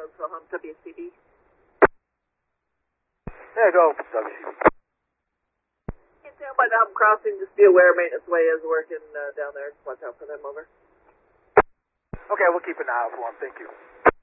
Jonesville Home, WCB. Yeah, go WCB. Down by the Hub Crossing, just be aware Maintenance Way is working down there. Just watch out for them, over. Okay, we'll keep an eye out for them. Thank you.